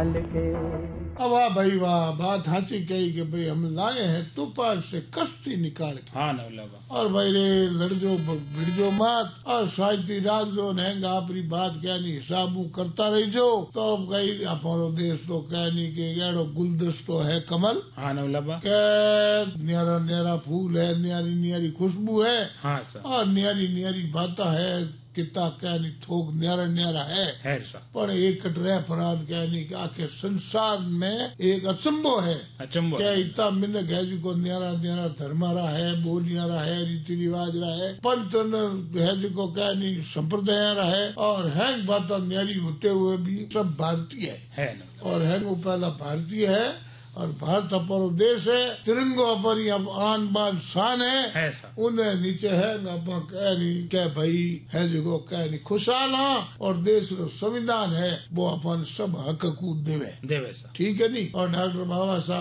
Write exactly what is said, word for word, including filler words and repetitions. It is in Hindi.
निकाल के। अब वाह भाई वाह, बात हाची कही कि भाई हम लाए हैं तूफान से कश्ती निकाल के। हाँ नवलाबा। और भाई रे लड़जो भिड़जो मत और साहित्य राग जो नेंगा अपनी बात कहनी हिसाबू करता रही जो। तो अब कही अपनो देश तो कहनी के एड़ो गुलदस्तो है कमल। हाँ नवलाबा। के न्यारा न्यारा फूल है, न्यारी न्यारी खुशबू है। हाँ सर। और न्यारी न्यारी बाता है, किता कहनी थोक न्यारा न्यारा है। है सर। पर एक कटरे फराद कहनी के आखे संसार में एक अचंबो है। अचंबो क्या इतना मिनक है जिको न्यारा न्यारा धर्मारा है, बोलियारा है, रीति रिवाज रहा है, पंथ है जिको कहनी संप्रदाय रहा है। और है बात न्यारी होते हुए भी सब भारतीय है, है और है वो पहला भारतीय है। और भारत अपनो देश है, तिरंगो अपनी आन बान शान है, है सर। उन्हें नीचे है कहनी क्या भाई है जो कहनी खुशहाल हाँ। और देश का संविधान है वो अपन सब हक को देवे देवे सर। ठीक है नी। और डॉक्टर बाबा साहब